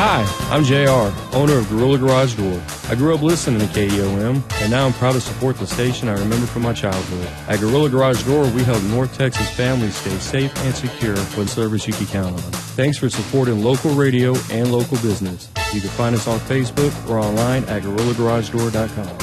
Hi, I'm JR, owner of Gorilla Garage Door. I grew up listening to KDOM, and now I'm proud to support the station I remember from my childhood. At Gorilla Garage Door, we help North Texas families stay safe and secure with service you can count on. Thanks for supporting local radio and local business. You can find us on Facebook or online at GorillaGarageDoor.com.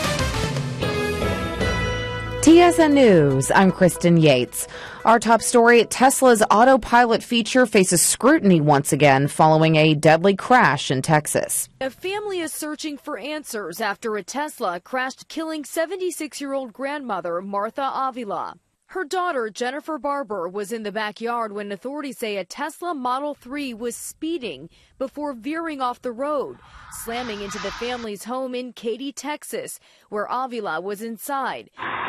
TSN News, I'm Kristen Yates. Our top story, Tesla's autopilot feature faces scrutiny once again following a deadly crash in Texas. A family is searching for answers after a Tesla crashed, killing 76-year-old grandmother Martha Avila. Her daughter, Jennifer Barber, was in the backyard when authorities say a Tesla Model 3 was speeding before veering off the road, slamming into the family's home in Katy, Texas, where Avila was inside.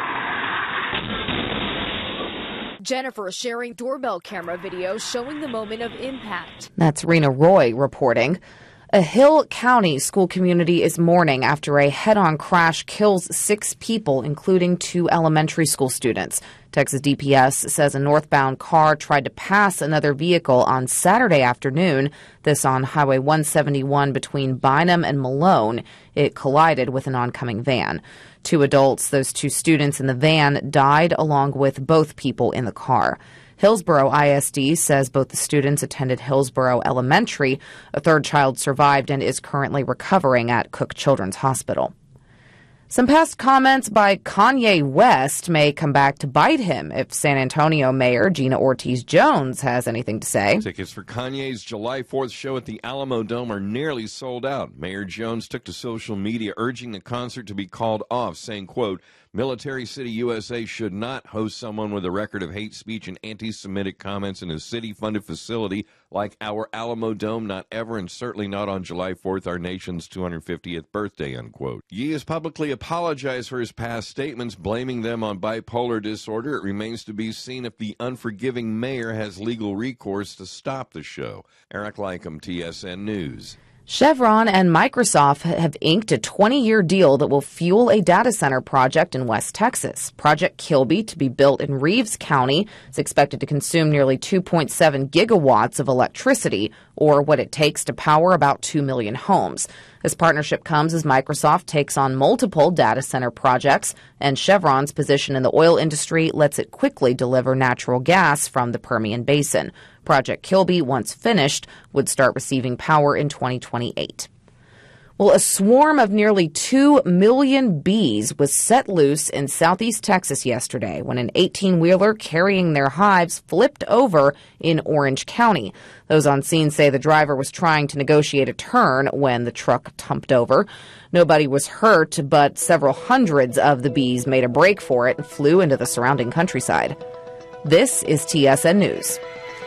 Jennifer sharing doorbell camera video showing the moment of impact. That's Rena Roy reporting. A Hill County school community is mourning after a head-on crash kills 6 people, including 2 elementary school students. Texas DPS says a northbound car tried to pass another vehicle on Saturday afternoon. This on Highway 171 between Bynum and Malone. It collided with an oncoming van. 2 adults, those 2 students in the van, died along with both people in the car. Hillsboro ISD says both the students attended Hillsboro Elementary. A 3rd child survived and is currently recovering at Cook Children's Hospital. Some past comments by Kanye West may come back to bite him if San Antonio Mayor Gina Ortiz-Jones has anything to say. Tickets for Kanye's July 4th show at the Alamo Dome are nearly sold out. Mayor Jones took to social media urging the concert to be called off, saying, quote, Military City, USA should not host someone with a record of hate speech and anti-Semitic comments in a city-funded facility like our Alamo Dome, not ever, and certainly not on July 4th, our nation's 250th birthday, unquote. Ye has publicly apologized for his past statements, blaming them on bipolar disorder. It remains to be seen if the unforgiving mayor has legal recourse to stop the show. Eric Lycum, TSN News. Chevron and Microsoft have inked a 20-year deal that will fuel a data center project in West Texas. Project Kilby, to be built in Reeves County, is expected to consume nearly 2.7 gigawatts of electricity, or what it takes to power about 2 million homes. This partnership comes as Microsoft takes on multiple data center projects, and Chevron's position in the oil industry lets it quickly deliver natural gas from the Permian Basin. Project Kilby, once finished, would start receiving power in 2028. Well, a swarm of nearly 2 million bees was set loose in southeast Texas yesterday when an 18-wheeler carrying their hives flipped over in Orange County. Those on scene say the driver was trying to negotiate a turn when the truck tumped over. Nobody was hurt, but several hundreds of the bees made a break for it and flew into the surrounding countryside. This is TSN News.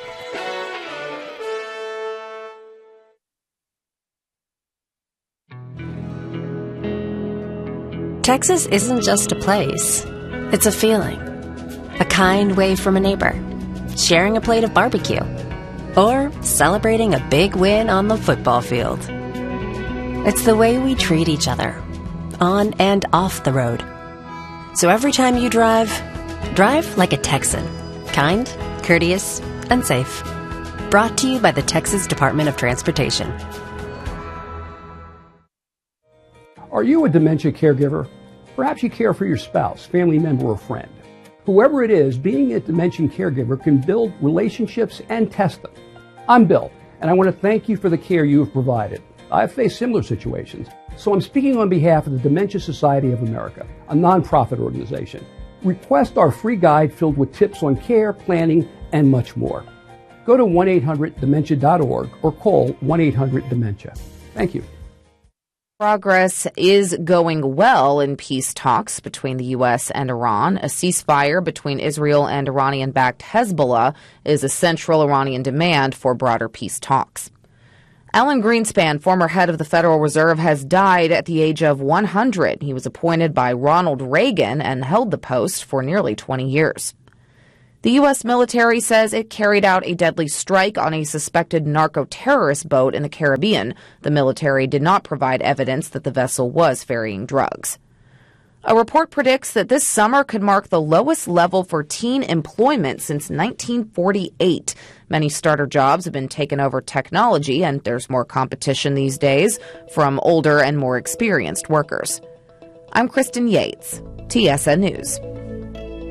Texas isn't just a place. It's a feeling. A kind wave from a neighbor. Sharing a plate of barbecue. Or celebrating a big win on the football field. It's the way we treat each other. On and off the road. So every time you drive like a Texan. Kind, courteous, and safe. Brought to you by the Texas Department of Transportation. Are you a dementia caregiver? Perhaps you care for your spouse, family member, or friend. Whoever it is, being a dementia caregiver can build relationships and test them. I'm Bill, and I want to thank you for the care you have provided. I've faced similar situations, so I'm speaking on behalf of the Dementia Society of America, a nonprofit organization. Request our free guide filled with tips on care, planning, and much more. Go to 1-800-DEMENTIA.org or call 1-800-DEMENTIA. Thank you. Progress is going well in peace talks between the U.S. and Iran. A ceasefire between Israel and Iranian-backed Hezbollah is a central Iranian demand for broader peace talks. Alan Greenspan, former head of the Federal Reserve, has died at the age of 100. He was appointed by Ronald Reagan and held the post for nearly 20 years. The U.S. military says it carried out a deadly strike on a suspected narco-terrorist boat in the Caribbean. The military did not provide evidence that the vessel was ferrying drugs. A report predicts that this summer could mark the lowest level for teen employment since 1948. Many starter jobs have been taken over technology, and there's more competition these days from older and more experienced workers. I'm Kristen Yates, TSN News.